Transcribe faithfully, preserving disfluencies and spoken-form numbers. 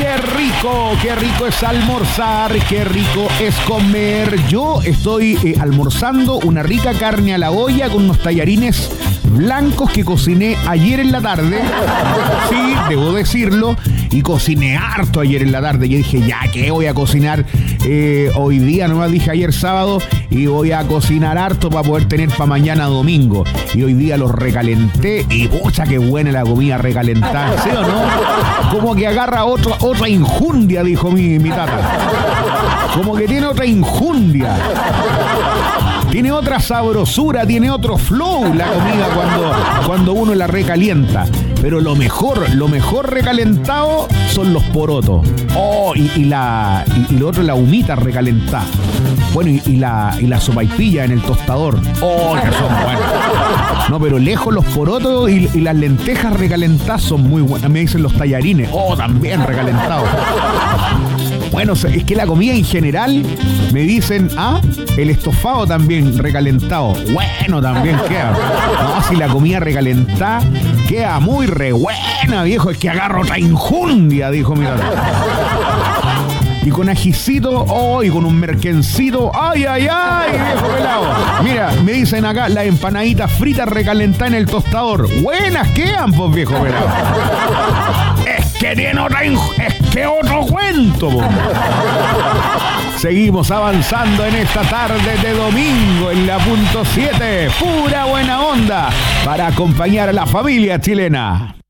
Qué rico, qué rico es almorzar, qué rico es comer. Yo estoy eh, almorzando una rica carne a la olla con unos tallarines blancos que cociné ayer en la tarde. Sí, debo decirlo. Y cociné harto ayer en la tarde. Yo dije, ya, ¿qué voy a cocinar eh, hoy día? Nomás dije ayer sábado y voy a cocinar harto para poder tener para mañana domingo. Y hoy día los recalenté y pucha, qué buena la comida recalentada, ¿sí o no? Como que agarra otra, otra injundia, dijo mi, mi tata. Como que tiene otra injundia. Tiene otra sabrosura, tiene otro flow la comida cuando, cuando uno la recalienta. Pero lo mejor, lo mejor recalentado son los porotos. Oh, y, y la y, y lo otro, la humita recalentada. Bueno, y, y la y la sopaipilla en el tostador. Oh, que son buenas. No, pero lejos los porotos y, y las lentejas recalentadas son muy buenas. Me dicen los tallarines. Oh, también recalentados. Bueno, es que la comida en general, me dicen, ah, el estofado también recalentado. Bueno, también queda. No, si la comida recalentada queda muy re buena, viejo. Es que agarro otra injundia, dijo mi tata. Y con ajicito, oh, y con un merquencito, ay, ay, ay, viejo pelado. Mira, me dicen acá, las empanaditas fritas recalentadas en el tostador. Buenas quedan, pues, viejo pelado. Es que tiene otra, inj- es que otro cuento, pues. Seguimos avanzando en esta tarde de domingo en la punto siete. Pura buena onda para acompañar a la familia chilena.